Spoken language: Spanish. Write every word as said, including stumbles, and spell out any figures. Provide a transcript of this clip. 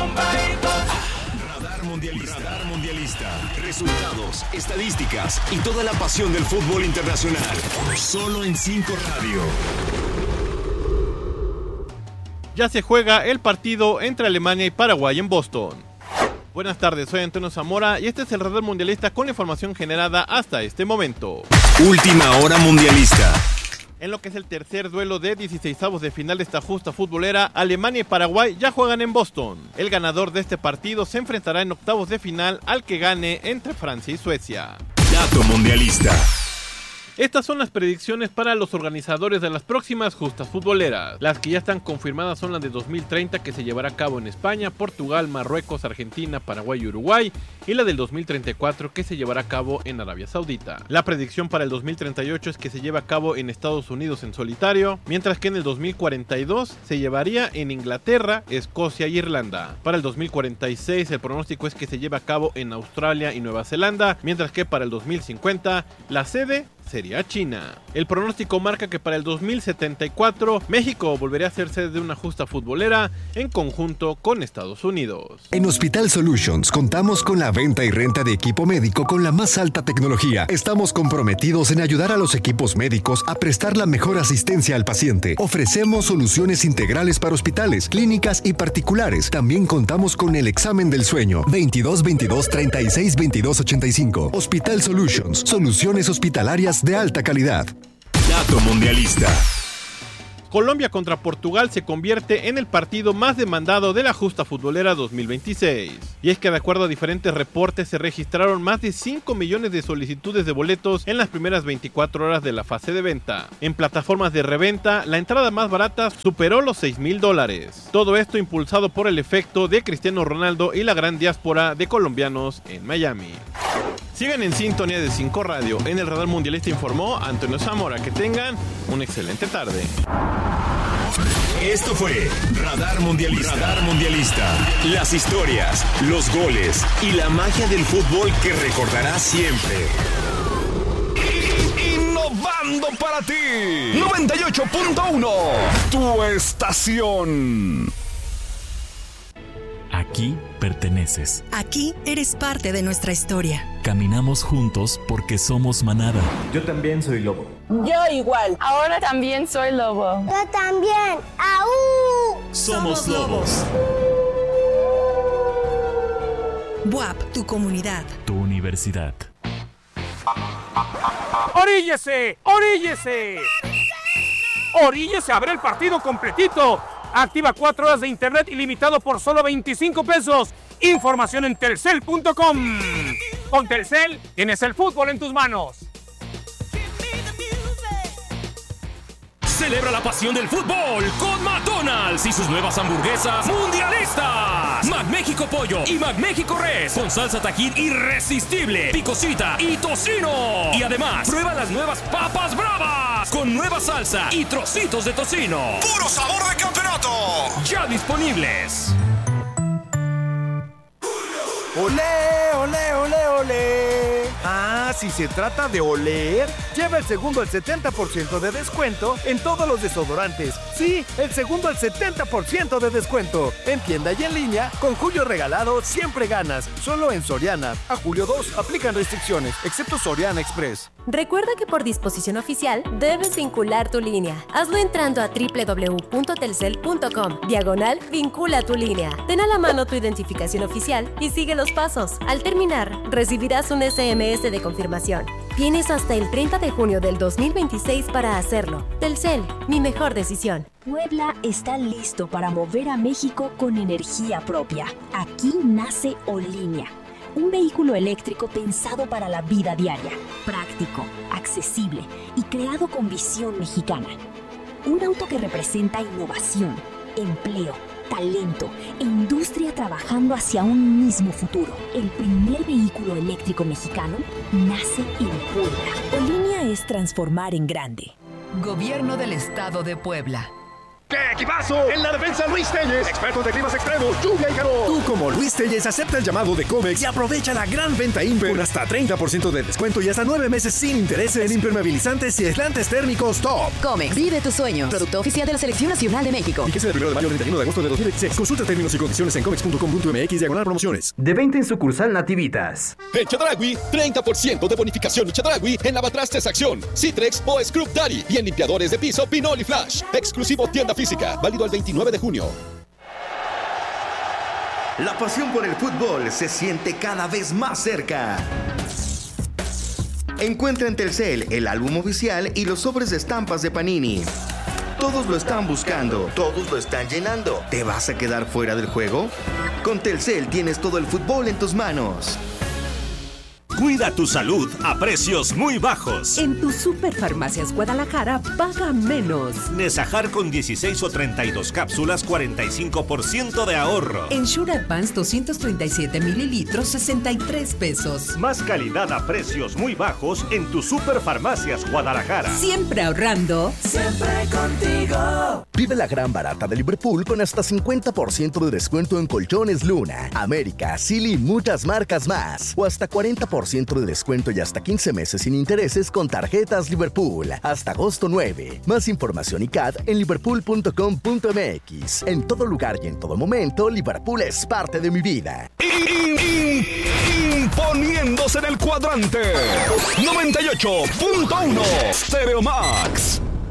Radar Mundialista. Radar Mundialista. Resultados, estadísticas y toda la pasión del fútbol internacional. Solo en cinco Radio. Ya se juega el partido entre Alemania y Paraguay en Boston. Buenas tardes, soy Antonio Zamora y este es el Radar Mundialista con la información generada hasta este momento. Última hora mundialista. En lo que es el tercer duelo de dieciseisavos de final de esta justa futbolera, Alemania y Paraguay ya juegan en Boston. El ganador de este partido se enfrentará en octavos de final al que gane entre Francia y Suecia. Dato mundialista. Estas son las predicciones para los organizadores de las próximas justas futboleras. Las que ya están confirmadas son las de dos mil treinta, que se llevará a cabo en España, Portugal, Marruecos, Argentina, Paraguay y Uruguay, y la del dos mil treinta y cuatro, que se llevará a cabo en Arabia Saudita. La predicción para el dos mil treinta y ocho es que se lleve a cabo en Estados Unidos en solitario, mientras que en el dos mil cuarenta y dos se llevaría en Inglaterra, Escocia y Irlanda. Para el dos mil cuarenta y seis el pronóstico es que se lleve a cabo en Australia y Nueva Zelanda, mientras que para el dos mil cincuenta la sede sería China. El pronóstico marca que para el dos mil setenta y cuatro México volvería a ser sede de una justa futbolera en conjunto con Estados Unidos. En Hospital Solutions contamos con la venta y renta de equipo médico con la más alta tecnología. Estamos comprometidos en ayudar a los equipos médicos a prestar la mejor asistencia al paciente. Ofrecemos soluciones integrales para hospitales, clínicas y particulares. También contamos con el examen del sueño. veintidós veintidós treinta y seis veintidós ochenta y cinco. Hospital Solutions, soluciones hospitalarias de alta calidad. Dato mundialista. Colombia contra Portugal se convierte en el partido más demandado de la justa futbolera dos mil veintiséis. Y es que de acuerdo a diferentes reportes se registraron más de cinco millones de solicitudes de boletos en las primeras veinticuatro horas de la fase de venta. En plataformas de reventa, la entrada más barata superó los seis mil dólares. Todo esto impulsado por el efecto de Cristiano Ronaldo y la gran diáspora de colombianos en Miami. Sigan en sintonía de cinco Radio. En el Radar Mundialista informó Antonio Zamora. Que tengan una excelente tarde. Esto fue Radar Mundialista. Radar Mundialista. Las historias, los goles y la magia del fútbol que recordarás siempre. Innovando para ti. noventa y ocho punto uno. Tu estación. Aquí perteneces. Aquí eres parte de nuestra historia. Caminamos juntos porque somos manada. Yo también soy lobo. Yo igual. Ahora también soy lobo. Yo también. ¡Aú! Somos lobos. B U A P, tu comunidad. Tu universidad. ¡Oríllese! ¡Oríllese! ¡Oríllese! ¡Abre el partido completito! Activa cuatro horas de internet ilimitado por solo veinticinco pesos. Información en telcel punto com. Con Telcel tienes el fútbol en tus manos. Celebra la pasión del fútbol con McDonald's y sus nuevas hamburguesas mundialistas. McMéxico Pollo y McMéxico Res con salsa Tajín irresistible, picosita y tocino. Y además, prueba las nuevas papas bravas con nueva salsa y trocitos de tocino. ¡Puro sabor de campeonato! Ya disponibles. ¡Olé, olé, olé, olé! Ah, si se trata de oler, lleva el segundo al setenta por ciento de descuento en todos los desodorantes. Sí, el segundo al setenta por ciento de descuento. En tienda y en línea, con Julio Regalado siempre ganas. Solo en Soriana. A julio dos aplican restricciones, excepto Soriana Express. Recuerda que por disposición oficial debes vincular tu línea. Hazlo entrando a doble u doble u doble u punto telcel punto com, diagonal vincula tu línea. Ten a la mano tu identificación oficial y sigue los pasos. Al terminar, recibirás un ese eme ese de confirmación. Tienes hasta el treinta de junio del dos mil veintiséis para hacerlo. Telcel, mi mejor decisión. Puebla está listo para mover a México con energía propia. Aquí nace Olínea, un vehículo eléctrico pensado para la vida diaria, práctico, accesible y creado con visión mexicana. Un auto que representa innovación, empleo, talento e industria trabajando hacia un mismo futuro. El primer vehículo eléctrico mexicano nace en Puebla. Olínea es transformar en grande. Gobierno del Estado de Puebla. ¡Qué equipazo! En la defensa, Luis Telles, expertos de climas extremos, lluvia y calor. Tú, como Luis Telles, acepta el llamado de Comex y aprovecha la gran venta Imper con hasta treinta por ciento de descuento y hasta nueve meses sin intereses en impermeabilizantes y aislantes térmicos top. Comex, vive tus sueños. Producto oficial de la Selección Nacional de México. Fíjese del primero de mayo al treinta y uno de agosto de dos mil veintiséis. Consulta términos y condiciones en comex punto com punto m x diagonal promociones. De veinte en sucursal Nativitas. En Chedraui, treinta por ciento de bonificación y Chedraui en lavatrastes Acción, Citrex o Scrub Daddy y en limpiadores de piso Pinol y Flash. Exclusivo tienda física, válido el veintinueve de junio. La pasión por el fútbol se siente cada vez más cerca. Encuentra en Telcel el álbum oficial y los sobres de estampas de Panini. Todos lo están buscando, todos lo están llenando. ¿Te vas a quedar fuera del juego? Con Telcel tienes todo el fútbol en tus manos. Cuida tu salud a precios muy bajos. En tu Superfarmacias Guadalajara paga menos. Nesajar con dieciséis o treinta y dos cápsulas, cuarenta y cinco por ciento de ahorro. Ensure Advance doscientos treinta y siete mililitros, sesenta y tres pesos. Más calidad a precios muy bajos en tu Superfarmacias Guadalajara. Siempre ahorrando. Siempre contigo. Vive la gran barata de Liverpool con hasta cincuenta por ciento de descuento en colchones Luna, América, Silly y muchas marcas más. O hasta cuarenta por ciento de descuento y hasta quince meses sin intereses con tarjetas Liverpool. Hasta agosto nueve. Más información y C A D en liverpool punto com punto m x. En todo lugar y en todo momento, Liverpool es parte de mi vida. Imponiéndose en el cuadrante. noventa y ocho punto uno Stereo Max.